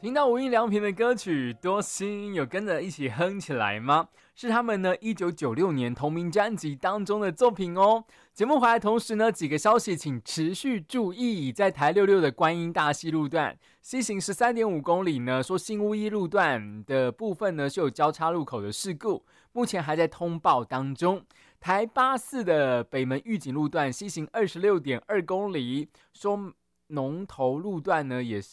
听到无印良品的歌曲《多心》，有跟着一起哼起来吗？是他们呢1996年同名专辑当中的作品哦。节目回来同时呢，几个消息请持续注意，在台66的观音大溪路段西行13.5公里呢，说新屋一路段的部分呢是有交叉路口的事故，目前还在通报当中。台84的北门玉井路段西行26.2公里，说农头路段呢也